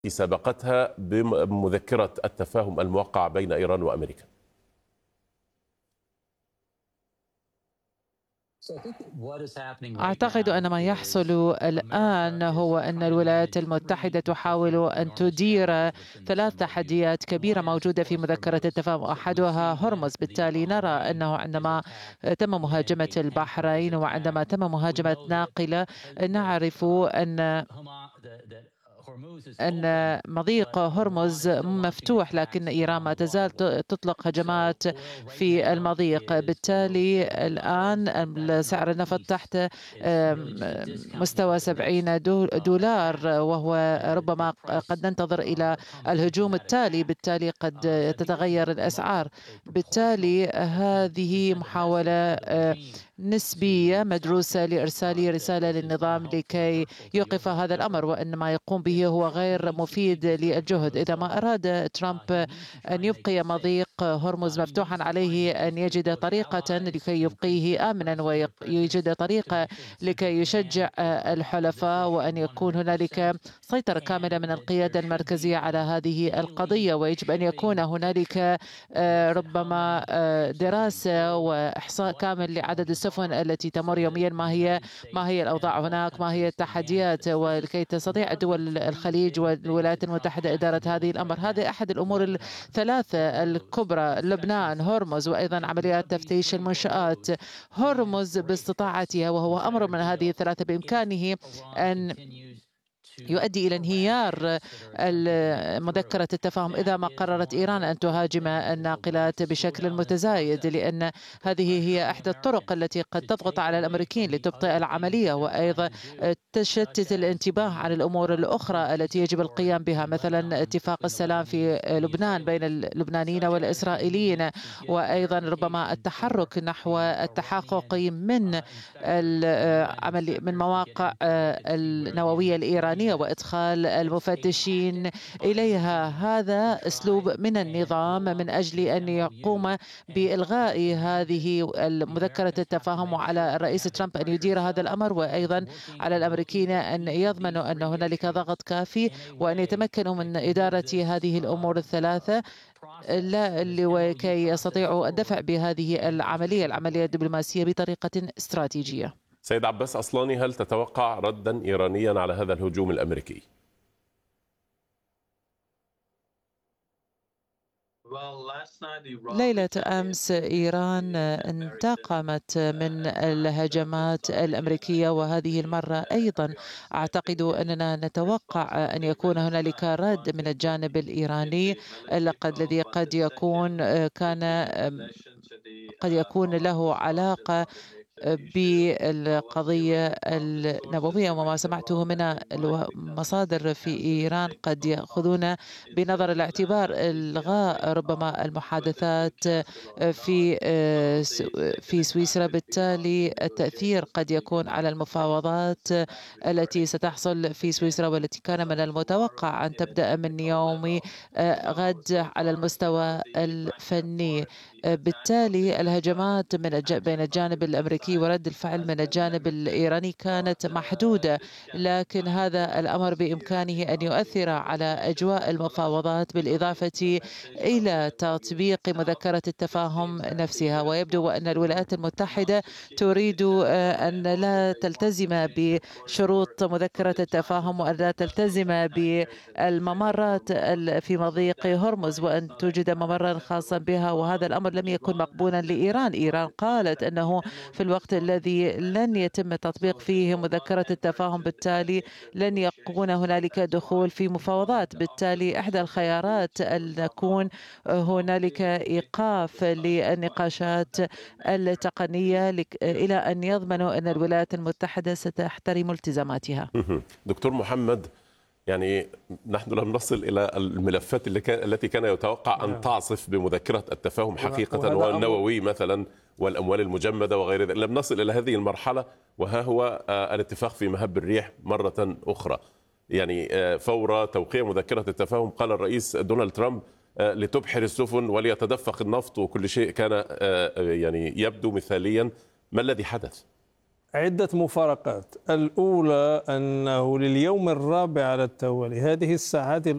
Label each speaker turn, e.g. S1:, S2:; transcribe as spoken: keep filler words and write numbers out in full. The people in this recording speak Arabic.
S1: سبقتها بمذكرة التفاهم الموقعة بين إيران وأمريكا؟
S2: أعتقد أن ما يحصل الآن هو أن الولايات المتحدة تحاول أن تدير ثلاث تحديات كبيرة موجودة في مذكرة التفاهم، أحدها هرمز. بالتالي نرى أنه عندما تم مهاجمة البحرين وعندما تم مهاجمة ناقلة، نعرف أن أن مضيق هرمز مفتوح، لكن إيران ما تزال تطلق هجمات في المضيق. بالتالي الآن سعر النفط تحت مستوى سبعين دولار، وهو ربما قد ننتظر إلى الهجوم التالي، بالتالي قد تتغير الأسعار. بالتالي هذه محاولة نسبية مدروسة لإرسال رسالة للنظام لكي يوقف هذا الأمر، وأن ما يقوم به هو غير مفيد للجهد. إذا ما أراد ترامب أن يبقي مضيق هرمز مفتوحا، عليه أن يجد طريقة لكي يبقيه آمنا، ويجد طريقة لكي يشجع الحلفاء، وأن يكون هنالك سيطرة كاملة من القيادة المركزية على هذه القضية. ويجب أن يكون هنالك ربما دراسة وإحصاء كامل لعدد السفن التي تمر يوميا، ما هي ما هي الأوضاع هناك، ما هي التحديات، ولكي تستطيع دول الخليج والولايات المتحدة إدارة هذه الأمر. هذه أحد الأمور الثلاثة الكبرى: لبنان، هرمز، وأيضا عمليات تفتيش المنشآت. هرمز باستطاعتها، وهو أمر من هذه الثلاثة، بإمكانه أن يؤدي إلى انهيار مذكرة التفاهم إذا ما قررت إيران أن تهاجم الناقلات بشكل متزايد، لأن هذه هي إحدى الطرق التي قد تضغط على الأمريكيين لتبطئ العملية، وأيضا تشتت الانتباه عن الأمور الأخرى التي يجب القيام بها، مثلا اتفاق السلام في لبنان بين اللبنانيين والإسرائيليين، وأيضا ربما التحرك نحو التحقق من العمل من مواقع النووية الإيرانية وإدخال المفتشين إليها. هذا أسلوب من النظام من أجل أن يقوم بإلغاء هذه المذكرة التفاهم، وعلى الرئيس ترامب أن يدير هذا الأمر، وأيضا على الأمريكيين أن يضمنوا أن هنالك ضغط كافي وأن يتمكنوا من إدارة هذه الأمور الثلاثة، لا لكي يستطيعوا الدفع بهذه العملية العملية الدبلوماسية بطريقة استراتيجية.
S1: سيد عباس أصلاني، هل تتوقع ردا إيرانيا على هذا الهجوم الأمريكي؟
S2: ليلة أمس إيران انتقمت من الهجمات الأمريكية، وهذه المرة أيضا أعتقد أننا نتوقع أن يكون هنالك رد من الجانب الإيراني، الذي قد يكون كان قد يكون له علاقة بالقضية النووية. وما سمعته من المصادر في إيران قد يأخذون بنظر الاعتبار إلغاء ربما المحادثات في في سويسرا. بالتالي التأثير قد يكون على المفاوضات التي ستحصل في سويسرا، والتي كان من المتوقع أن تبدأ من يوم غد على المستوى الفني. بالتالي الهجمات من بين الجانب الأمريكي ورد الفعل من الجانب الإيراني كانت محدودة، لكن هذا الأمر بإمكانه أن يؤثر على أجواء المفاوضات بالإضافة إلى تطبيق مذكرة التفاهم نفسها. ويبدو أن الولايات المتحدة تريد أن لا تلتزم بشروط مذكرة التفاهم، وأن لا تلتزم بالممرات في مضيق هرمز، وأن توجد ممرا خاصا بها، وهذا الأمر لم يكن مقبولا لإيران. إيران قالت أنه في الوقت الذي لن يتم تطبيق فيه مذكرة التفاهم، بالتالي لن يكون هنالك دخول في مفاوضات. بالتالي إحدى الخيارات أن يكون هنالك إيقاف للنقاشات التقنية إلى أن يضمنوا أن الولايات المتحدة ستحترم التزاماتها.
S1: دكتور محمد، يعني نحن لم نصل إلى الملفات اللي كان التي كان يتوقع أن تعصف بمذكرة التفاهم حقيقة، والنووي مثلا والأموال المجمدة وغير ذلك. لم نصل إلى هذه المرحلة، وها هو الاتفاق في مهب الريح مرة أخرى. يعني فور توقيع مذكرة التفاهم قال الرئيس دونالد ترامب لتبحر السفن وليتدفق النفط، وكل شيء كان يعني يبدو مثاليا. ما الذي حدث؟
S3: عدة مفارقات. الأولى أنه لليوم الرابع على التوالي هذه الساعات